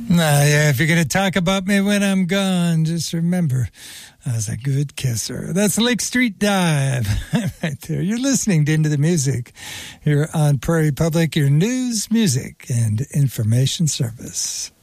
Yeah, if you're going to talk about me when I'm gone, just remember I was a good kisser. That's Lake Street Dive right there. You're listening to Into the Music here on Prairie Public, your news, music, and information service.